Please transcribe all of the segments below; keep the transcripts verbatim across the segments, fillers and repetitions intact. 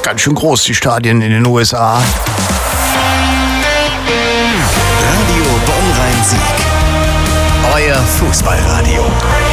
Ganz schön groß, die Stadien in den U S A. Radio Bonn-Rhein-Sieg. Euer Fußballradio.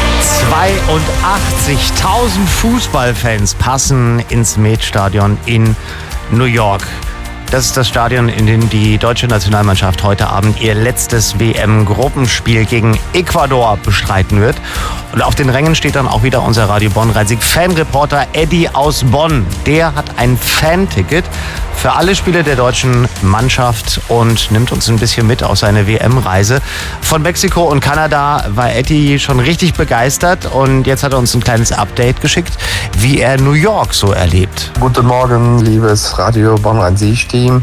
zweiundachtzigtausend Fußballfans passen ins Met-Stadion in New York. Das ist das Stadion, in dem die deutsche Nationalmannschaft heute Abend ihr letztes W M-Gruppenspiel gegen Ecuador bestreiten wird. Und auf den Rängen steht dann auch wieder unser Radio Bonn-Rhein-Sieg-Fanreporter Eddie aus Bonn. Der hat ein Fan-Ticket für alle Spiele der deutschen Mannschaft und nimmt uns ein bisschen mit auf seine W M-Reise. Von Mexiko und Kanada war Eddie schon richtig begeistert und jetzt hat er uns ein kleines Update geschickt, wie er New York so erlebt. Guten Morgen, liebes Radio Bonn-Rhein-Sieg-Team.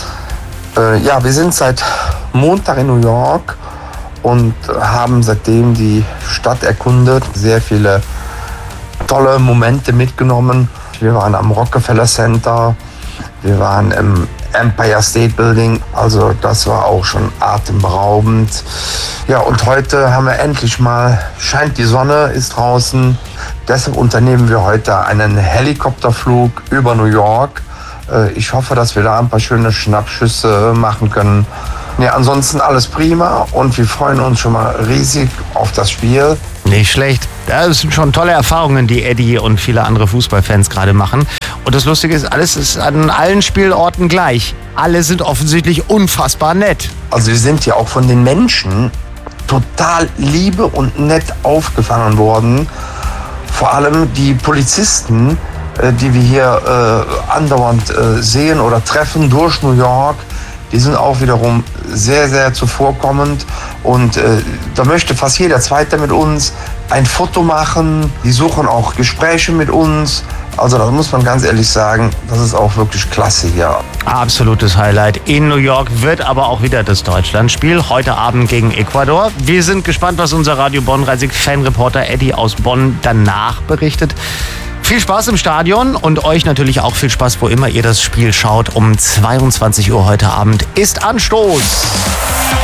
Äh, ja, wir sind seit Montag in New York und haben seitdem die Stadt erkundet, sehr viele tolle Momente mitgenommen. Wir waren am Rockefeller Center, wir waren im Empire State Building, also das war auch schon atemberaubend. Ja, und heute haben wir endlich mal, scheint die Sonne, ist draußen. Deshalb unternehmen wir heute einen Helikopterflug über New York. Ich hoffe, dass wir da ein paar schöne Schnappschüsse machen können. Ja, ansonsten alles prima und wir freuen uns schon mal riesig auf das Spiel. Nicht schlecht. Das sind schon tolle Erfahrungen, die Eddie und viele andere Fußballfans gerade machen. Und das Lustige ist, alles ist an allen Spielorten gleich. Alle sind offensichtlich unfassbar nett. Also wir sind ja auch von den Menschen total liebe und nett aufgefangen worden. Vor allem die Polizisten, die wir hier äh, andauernd äh, sehen oder treffen durch New York, die sind auch wiederum sehr, sehr zuvorkommend. Und äh, da möchte fast jeder Zweite mit uns ein Foto machen. Die suchen auch Gespräche mit uns. Also da muss man ganz ehrlich sagen, das ist auch wirklich klasse hier. Absolutes Highlight. In New York wird aber auch wieder das Deutschlandspiel. Heute Abend gegen Ecuador. Wir sind gespannt, was unser Radio Bonn-Rhein-Sieg-Fanreporter Eddie aus Bonn danach berichtet. Viel Spaß im Stadion und euch natürlich auch viel Spaß, wo immer ihr das Spiel schaut. Um zweiundzwanzig Uhr heute Abend ist Anstoß.